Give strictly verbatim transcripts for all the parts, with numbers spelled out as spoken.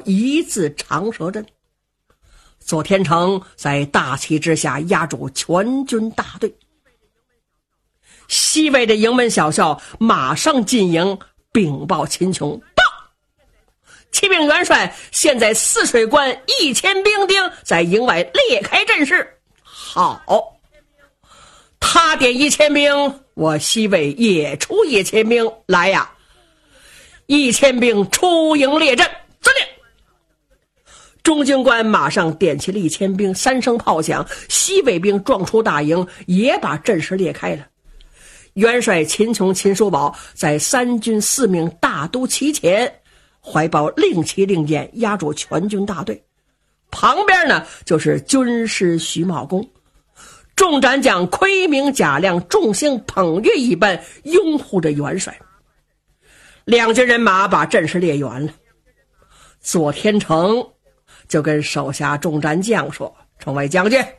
一字长蛇阵。左天成在大旗之下压住全军大队，西魏的营门小校马上进营禀报秦琼，报启禀元帅，现在泗水关一千兵丁在营外列开阵势。好，他点一千兵，我西魏也出一千兵来呀！一千兵出营列阵，遵令。中军官马上点起了一千兵，三声炮响，西魏兵撞出大营，也把阵势列开了。元帅秦琼、秦叔宝在三军四名大都旗前怀抱令旗令箭，压住全军大队。旁边呢就是军师徐茂公，众斩将盔明甲亮，众星捧月一般拥护着元帅。两军人马把阵势列圆了，左天成就跟手下众战将说：众位将军，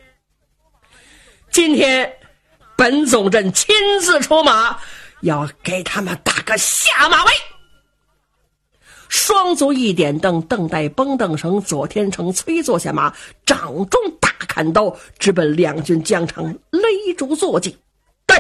今天本总镇亲自出马，要给他们打个下马威。双足一点蹬，蹬带绷蹬绳，左天成催坐下马，掌中大砍刀，直奔两军疆场，勒住坐骑。对，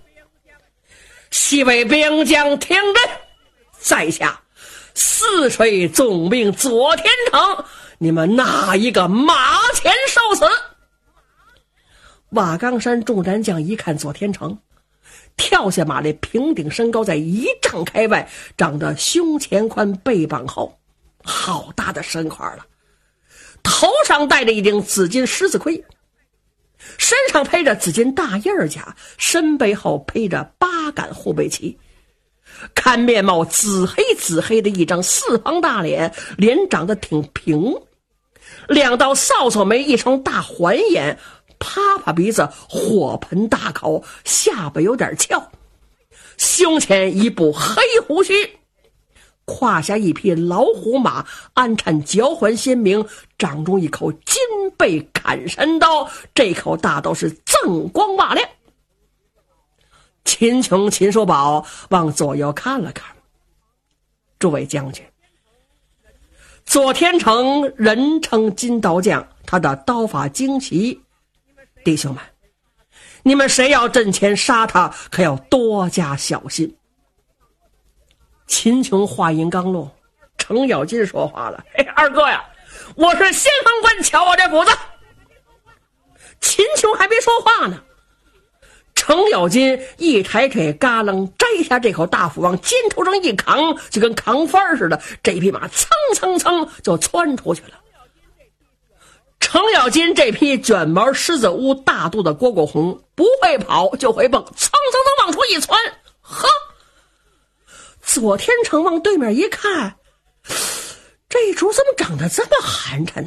西魏兵将听阵，在下泗水总兵左天成，你们哪一个马前受死？瓦岗山众战将一看左天成，跳下马来，平顶身高在一丈开外，长得胸前宽背膀厚，好大的身块了。头上戴着一顶紫金狮子盔，身上披着紫金大叶甲，身背后披着八杆护背旗，看面貌紫黑紫黑的一张四方大脸，脸长得挺平，两道扫帚眉，一双大环眼，啪啪鼻子，火盆大口，下巴有点翘，胸前一部黑胡须，胯下一匹老虎马，鞍缠脚环鲜明，掌中一口金背砍山刀，这口大刀是锃光瓦亮。秦琼、秦叔宝往左右看了看，诸位将军，左天成人称金刀将，他的刀法精奇，弟兄们，你们谁要阵前杀他，可要多加小心。秦琼话音刚落，程咬金说话了：嘿，二哥呀，我是先锋官，瞧我这斧子。秦琼还没说话呢，程咬金一抬腿，嘎楞摘下这口大斧，往肩头上一扛，就跟扛幡似的，这匹马蹭蹭蹭就窜出去了。程咬金这匹卷毛狮子乌大肚的蝈蝈红，不会跑就会蹦，蹭蹭蹭往出一窜。呵，左天成往对面一看，这主怎么长得这么寒碜呢？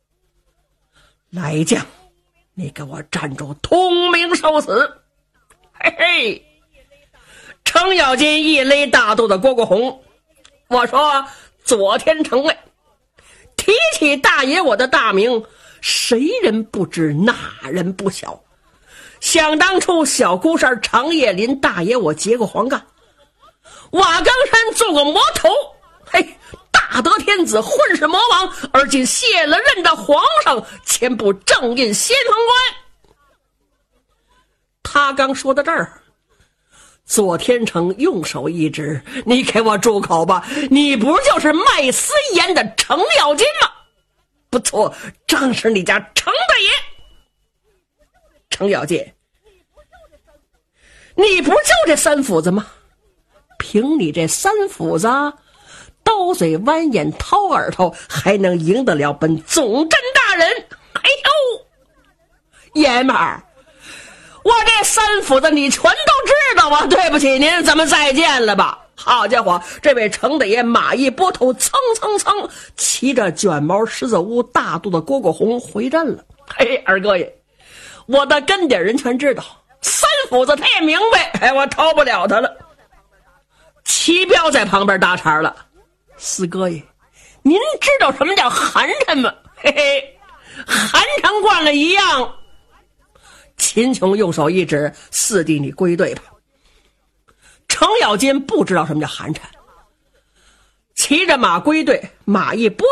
来将，你给我站住，通明受死！嘿嘿，程咬金一勒大肚的蝈蝈红，我说左天成哎，提起大爷我的大名，谁人不知，哪人不晓？想当初小孤山长叶林，大爷我结过黄干，瓦岗山做过魔头，嘿，大德天子混世魔王，而今卸了任的皇上，前部正印先锋官。他刚说到这儿，左天成用手一指：你给我住口吧，你不就是卖私盐的程咬金吗？不错，正是你家程大爷。程咬金，你不就这三斧子吗？凭你这三斧子，刀嘴弯眼掏耳朵，还能赢得了本总镇大人？哎呦，爷们儿，我这三斧子你全都知道啊！对不起您，咱们再见了吧。好家伙，这位程大爷马一拨头，蹭蹭蹭骑着卷毛狮子乌大肚的蝈蝈红回阵了。嘿，二哥爷，我的跟底人全知道，三斧子他也明白，哎，我逃不了他了。齐彪在旁边搭茬了：四哥爷，您知道什么叫寒碜吗？嘿嘿，寒碜惯了一样。秦琼用手一指：四弟你归队吧。程咬金不知道什么叫寒碜，骑着马归队，马一拨